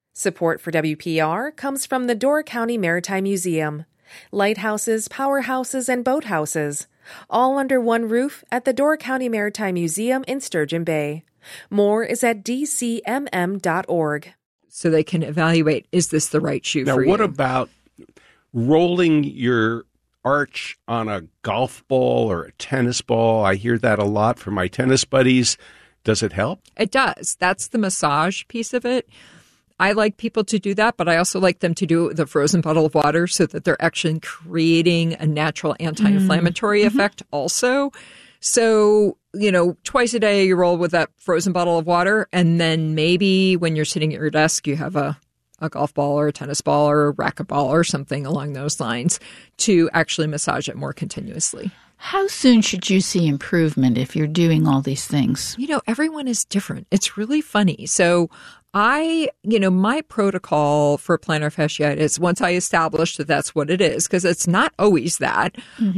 Support for WPR comes from the Door County Maritime Museum. Lighthouses, powerhouses, and boathouses, all under one roof at the Door County Maritime Museum in Sturgeon Bay. More is at dcmm.org. So they can evaluate, is this the right shoe for you? Now, what about rolling your arch on a golf ball or a tennis ball? I hear that a lot from my tennis buddies. Does it help? It does. That's the massage piece of it. I like people to do that, but I also like them to do the frozen bottle of water so that they're actually creating a natural anti-inflammatory effect also. So, twice a day you roll with that frozen bottle of water, and then maybe when you're sitting at your desk, you have a golf ball or a tennis ball or a racquetball or something along those lines to actually massage it more continuously. How soon should you see improvement if you're doing all these things? Everyone is different. It's really funny. So my protocol for plantar fasciitis, once I establish that that's what it is, because it's not always that,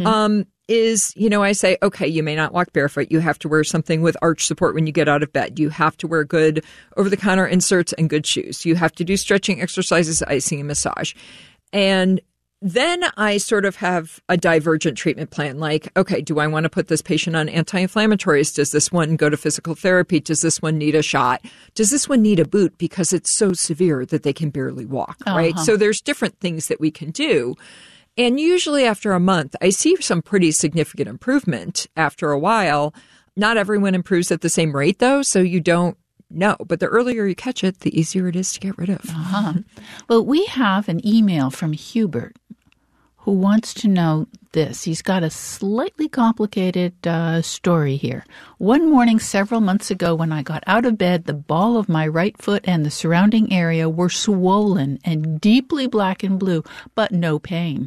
is, I say, okay, you may not walk barefoot. You have to wear something with arch support when you get out of bed. You have to wear good over-the-counter inserts and good shoes. You have to do stretching exercises, icing, and massage. And then I sort of have a divergent treatment plan. Like, okay, do I want to put this patient on anti-inflammatories? Does this one go to physical therapy? Does this one need a shot? Does this one need a boot because it's so severe that they can barely walk, right? So there's different things that we can do. And usually after a month, I see some pretty significant improvement after a while. Not everyone improves at the same rate, though, so you don't know. But the earlier you catch it, the easier it is to get rid of. Well, we have an email from Hubert who wants to know this. He's got a slightly complicated story here. One morning several months ago when I got out of bed, the ball of my right foot and the surrounding area were swollen and deeply black and blue, but no pain.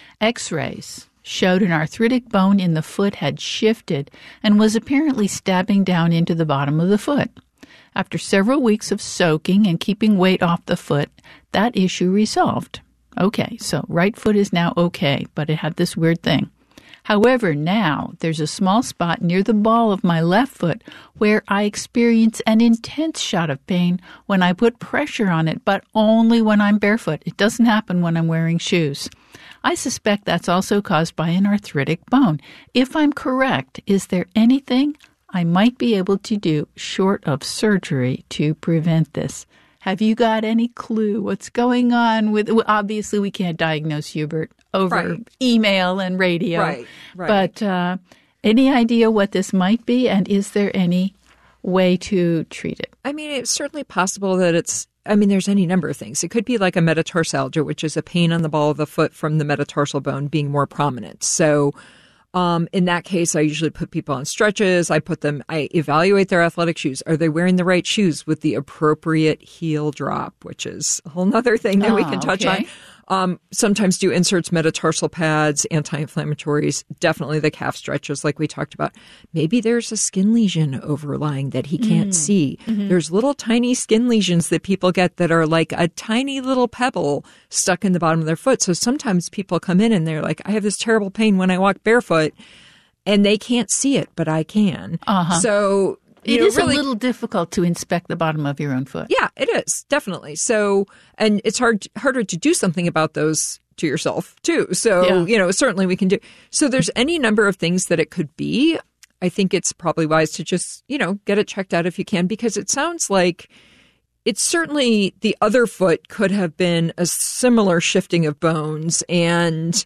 X-rays showed an arthritic bone in the foot had shifted and was apparently stabbing down into the bottom of the foot. After several weeks of soaking and keeping weight off the foot, that issue resolved. Okay, so right foot is now okay, but it had this weird thing. However, now there's a small spot near the ball of my left foot where I experience an intense shot of pain when I put pressure on it, but only when I'm barefoot. It doesn't happen when I'm wearing shoes. I suspect that's also caused by an arthritic bone. If I'm correct, is there anything I might be able to do short of surgery to prevent this? Have you got any clue what's going on with, obviously we can't diagnose Hubert over email and radio. Right. But any idea what this might be, and is there any way to treat it? I mean, it's certainly possible that there's any number of things. It could be like a metatarsalgia, which is a pain on the ball of the foot from the metatarsal bone being more prominent. So in that case, I usually put people on stretches. I evaluate their athletic shoes. Are they wearing the right shoes with the appropriate heel drop, which is a whole nother thing that we can touch on. Sometimes do inserts, metatarsal pads, anti-inflammatories, definitely the calf stretches like we talked about. Maybe there's a skin lesion overlying that he can't see. There's little tiny skin lesions that people get that are like a tiny little pebble stuck in the bottom of their foot. So sometimes people come in and they're like, I have this terrible pain when I walk barefoot, and they can't see it, but I can. So it is really a little difficult to inspect the bottom of your own foot. Yeah, it is, definitely. So, and it's harder to do something about those to yourself, too. So, certainly we can do. So there's any number of things that it could be. I think it's probably wise to just, get it checked out if you can, because it sounds like it's certainly the other foot could have been a similar shifting of bones, and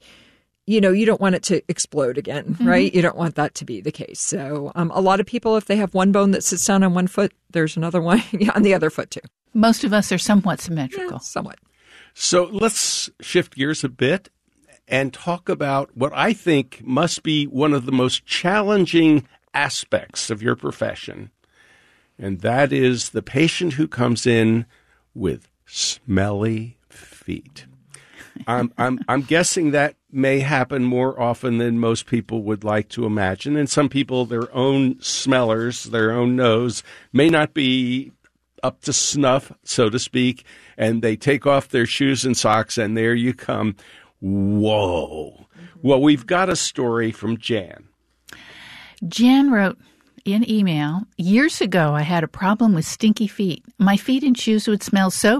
you don't want it to explode again, right? You don't want that to be the case. So a lot of people, if they have one bone that sits down on one foot, there's another one on the other foot too. Most of us are somewhat symmetrical. Yeah, somewhat. So let's shift gears a bit and talk about what I think must be one of the most challenging aspects of your profession, and that is the patient who comes in with smelly feet. I'm guessing that may happen more often than most people would like to imagine. And some people, their own smellers, their own nose, may not be up to snuff, so to speak, and they take off their shoes and socks, and there you come. Whoa. Well, we've got a story from Jan. Jan wrote in email, years ago I had a problem with stinky feet. My feet and shoes would smell so